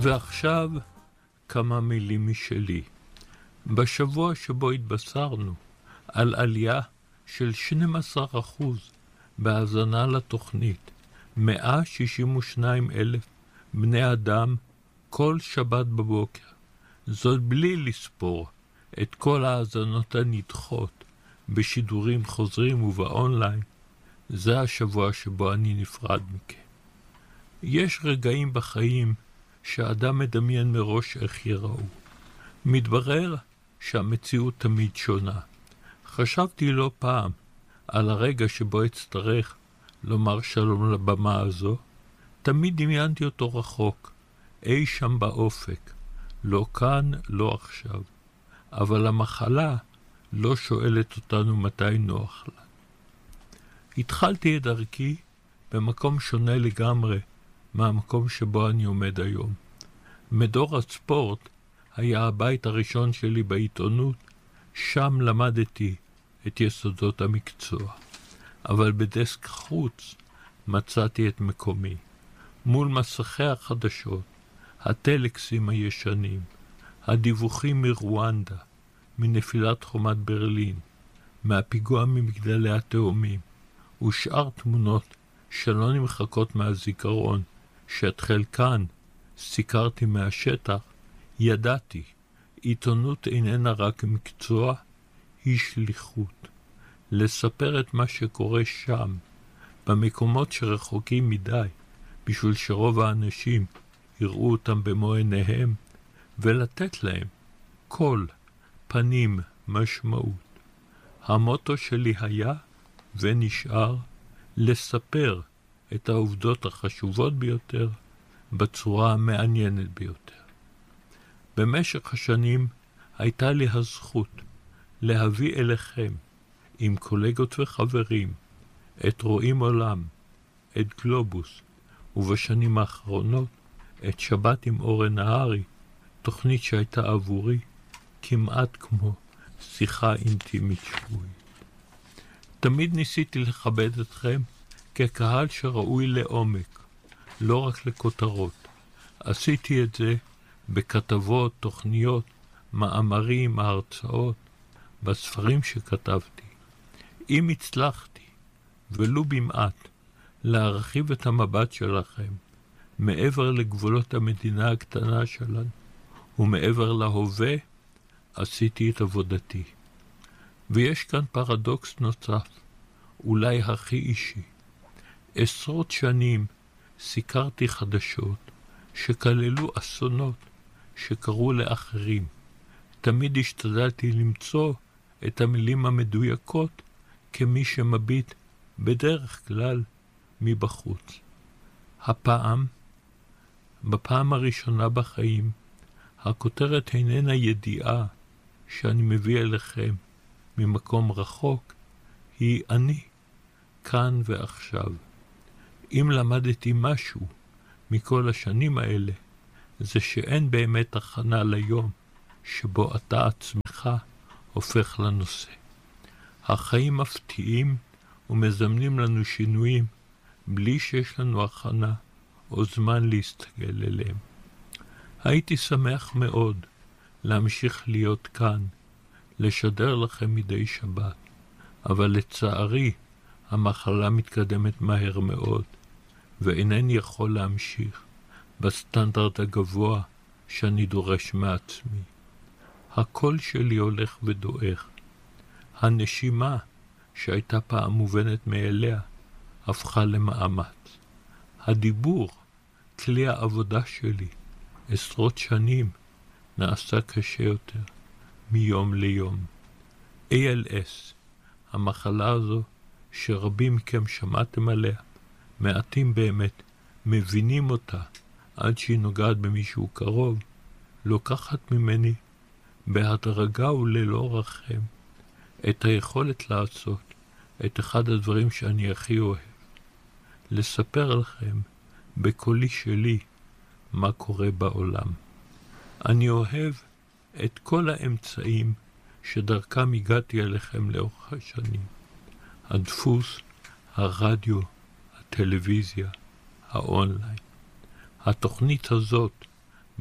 ועכשיו כמה מילים משלי. בשבוע שבו התבשרנו על עלייה של 12% בהאזנה לתוכנית, 162,000 בני אדם כל שבת בבוקר. זאת בלי לספור את כל ההאזנות הנדחות בשידורים חוזרים ובאונליין. זה השבוע שבו אני נפרד מכם. יש רגעים בחיים שהאדם מדמיין מראש איך ייראו. מתברר שהמציאות תמיד שונה. חשבתי לא פעם על הרגע שבו אצטרך לומר שלום לבמה הזו. תמיד דמיינתי אותו רחוק, אי שם באופק, לא כאן, לא עכשיו. אבל המחלה לא שואלת אותנו מתי נוח לה. התחלתי את דרכי במקום שונה לגמרי מהמקום שבו אני עומד היום. מדור הספורט היה הבית הראשון שלי בעיתונות, שם למדתי את יסודות המקצוע. אבל בדסק חוץ מצאתי את מקומי. מול מסכי החדשות, הטלקסים הישנים, הדיווחים מרואנדה, מנפילת חומת ברלין, מהפיגוע ממגדלי התאומים, ושאר תמונות שלא נמחקות מהזיכרון, שאת חלקן סיקרתי מהשטח. ידעתי, עיתונות איננה רק מקצוע, היא שליחות. לספר את מה שקורה שם, במקומות שרחוקים מדי, בשביל שרוב האנשים יראו אותם במו עיניהם, ולתת להם קול, פנים, משמעות. המוטו שלי היה ונשאר לספר את העובדות החשובות ביותר בצורה המעניינת ביותר. במשך השנים הייתה לי הזכות להביא אליכם עם קולגות וחברים את רואים עולם, את גלובוס, ובשנים האחרונות את שבת עם אורן נהרי, תוכנית שהייתה עבורי כמעט כמו שיחה אינטימית שבועית. תמיד ניסיתי לכבד אתכם כקהל שראוי לעומק, לא רק לכותרות. עשיתי את זה בכתבות, תוכניות, מאמרים, הרצאות, בספרים שכתבתי. אם הצלחתי, ולו במעט, להרחיב את המבט שלכם מעבר לגבולות המדינה הקטנה שלנו ומעבר להווה, עשיתי את עבודתי. ויש כאן פרדוקס נוסף, אולי הכי אישי. עשרות שנים סיקרתי חדשות שכללו אסונות שקרו לאחרים. תמיד השתדלתי למצוא את המילים המדויקות כמי שמביט בדרך כלל מבחוץ. בפעם הראשונה בחיים, הכותרת איננה ידיעה שאני מביא אליכם ממקום רחוק, היא אני, כאן ועכשיו. אם למדתי משהו מכל השנים האלה, זה שאין באמת הכנה ליום שבו אתה עצמך הופך לנושא. החיים מפתיעים ומזמנים לנו שינויים בלי שיש לנו הכנה או זמן להסתגל אליהם. הייתי שמח מאוד להמשיך להיות כאן, לשדר לכם מדי שבת, אבל לצערי המחלה מתקדמת מהר מאוד, ואינני יכול להמשיך בסטנדרט הגבוה שאני דורש מעצמי. הקול שלי הולך ודועך. הנשימה שהייתה פעם מובנת מאליה הפכה למאמץ. הדיבור, כלי העבודה שלי, עשרות שנים, נעשה קשה יותר מיום ליום. ALS, המחלה הזו שרבים מכם שמעתם עליה, מעטים באמת מבינים אותה עד שהיא נוגעת במישהו קרוב, לוקחת ממני בהדרגה וללא רחם את היכולת לעשות את אחד הדברים שאני הכי אוהב, לספר לכם בקולי שלי מה קורה בעולם. אני אוהב את כל האמצעים שדרכם הגעתי אליכם לאורך השנים. הדפוס, הרדיו, הטלוויזיה, האונליין. התוכנית הזאת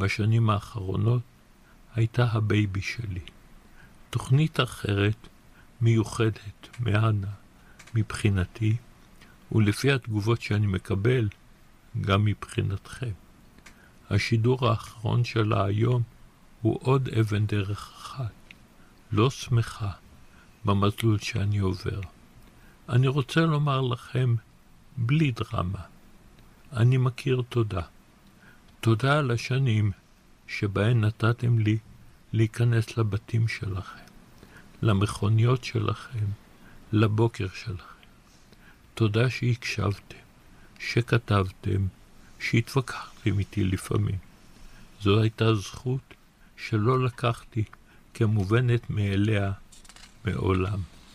בשנים האחרונות הייתה הבייבי שלי. תוכנית אחרת, מיוחדת, מהנה, מבחינתי, ולפי התגובות שאני מקבל, גם מבחינתכם. השידור האחרון שלה היום הוא עוד אבן דרך אחת, לא שמחה במסלול שאני עובר. אני רוצה לומר לכם, בלי דרמה, אני מכיר תודה. תודה על השנים שבהן נתתם לי להיכנס לבתים שלכם, למכוניות שלכם, לבוקר שלכם. תודה שהקשבתם, שכתבתם, שהתווכחתם איתי לפעמים. זו הייתה זכות שלא לקחתי כמובנת מאליה מעולם.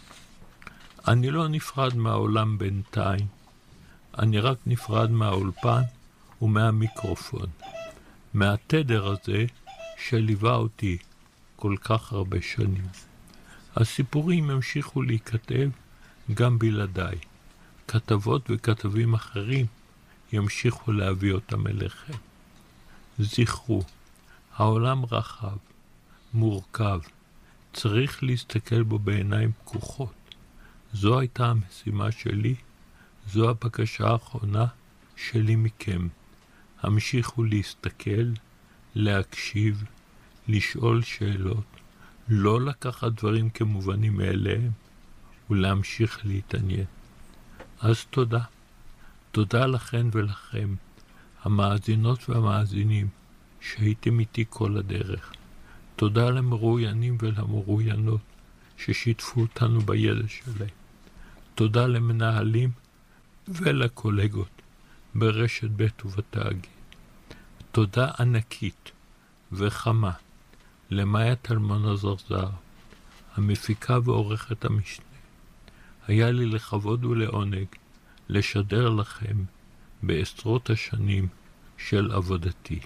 אני לא נפרד מהעולם בינתיים, אני רק נפרד מהאולפן ומהמיקרופון, מהתדר הזה שליווה אותי כל כך הרבה שנים. הסיפורים המשיכו להיכתב גם בלעדיי. כתבות וכתבים אחרים ימשיכו להביא אותם אליכם. זכרו, העולם רחב, מורכב, צריך להסתכל בו בעיניים פקוחות. זו הייתה המשימה שלי, זו הבקשה האחרונה שלי מכם. המשיכו להסתכל, להקשיב, לשאול שאלות, לא לקחת דברים כמובנים מאליהם, ולהמשיך להתעניין. אז תודה. תודה לכן ולכם, המאזינות והמאזינים, שהייתם איתי כל הדרך. תודה למרואיינים ולמרואיינות, ששיתפו אותנו בידע שלהם. תודה למנהלים ולקולגות ברשת ב' ובתאגיד. תודה ענקית וחמה למאיה טלמון הזרזר, המפיקה ועורכת המשנה. היה לי לכבוד ולעונג לשדר לכם בעשרות השנים של עבודתי.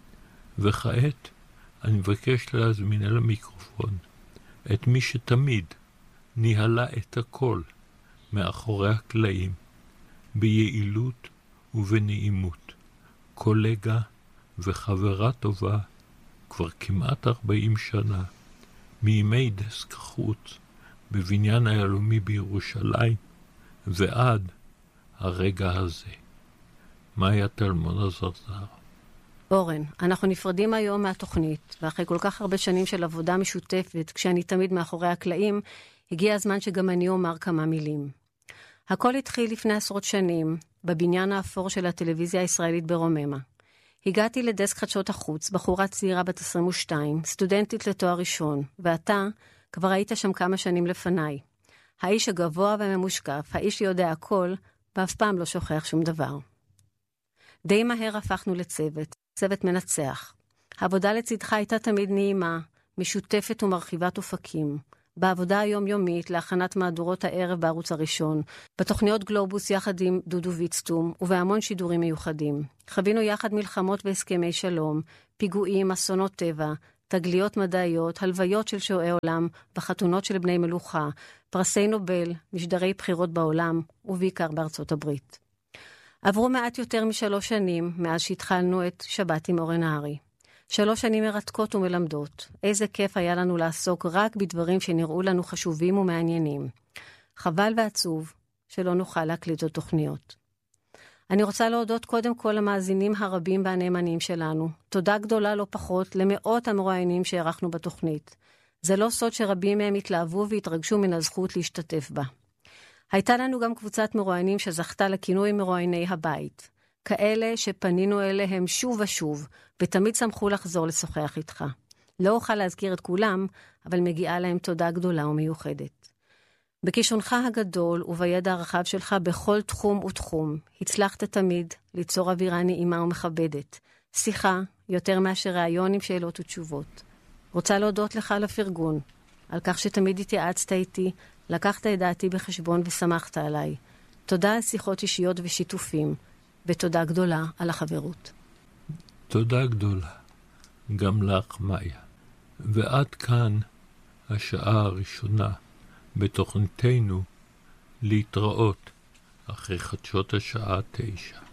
וכעת אני מבקש להזמין אל המיקרופון את מי שתמיד ניהלה את הכל מאחורי הקלעים, ביעילות ובנעימות, קולגה וחברה טובה כבר כמעט 40 שנה, מימי דסק חוץ בבניין היהלומי בירושלים ועד הרגע הזה. מאיה טלמון הזרזר. אורן, אנחנו נפרדים היום מהתוכנית, ואחרי כל כך הרבה שנים של עבודה משותפת, כשאני תמיד מאחורי הקלעים, הגיע הזמן שגם אני אומר כמה מילים. הכל התחיל לפני עשרות שנים, בבניין האפור של הטלוויזיה הישראלית ברוממה. הגעתי לדסק חדשות החוץ, בחורה צעירה בת 22, סטודנטית לתואר ראשון, ואתה כבר היית שם כמה שנים לפניי. האיש הגבוה והממושקף, האיש שיודע הכל, ואף פעם לא שוכח שום דבר. די מהר הפכנו לצוות, צוות מנצח. העבודה לצדך הייתה תמיד נעימה, משותפת ומרחיבת אופקים. בעבודה היומיומית להכנת מהדורות הערב בערוץ הראשון, בתוכניות גלובוס יחד עם דודו ויצטום, ובהמון שידורים מיוחדים. חווינו יחד מלחמות והסכמי שלום, פיגועים, אסונות טבע, תגליות מדעיות, הלוויות של שועי עולם, בחתונות של בני מלוכה, פרסי נובל, משדרי בחירות בעולם, ובעיקר בארצות הברית. עברו מעט יותר מ3 שנים מאז שהתחלנו את שבת עם אורן נהרי. 3 שנים מרתקות ומלמדות. איזה כיף היה לנו לעסוק רק בדברים שנראו לנו חשובים ומעניינים. חבל ועצוב שלא נוכל להקליט עוד תוכניות. אני רוצה להודות קודם כל למאזינים הרבים והנאמנים שלנו. תודה גדולה לא פחות למאות המרואיינים שערכנו בתוכנית. זה לא סוד שרבים מהם התלהבו והתרגשו מן הזכות להשתתף בה. הייתה לנו גם קבוצת מרואיינים שזכתה לכינוי מרואייני הבית. כאלה שפנינו אליהם שוב ושוב, ותמיד שמחו לחזור לשוחח איתך. לא אוכל להזכיר את כולם, אבל מגיעה להם תודה גדולה ומיוחדת. בכישרונך הגדול ובידע הרחב שלך בכל תחום ותחום, הצלחת תמיד ליצור אווירה נעימה ומכבדת. שיחה יותר מאשר רעיון עם שאלות ותשובות. רוצה להודות לך על הפרגון, על כך שתמיד התייעצת איתי, לקחת את דעתי בחשבון ושמחת עליי. תודה על שיחות אישיות ושיתופים, ותודה גדולה על החברות. תודה גדולה, גם לך מאיה. ועד כאן השעה הראשונה בתוכניתנו להתראות אחרי חדשות השעה 9.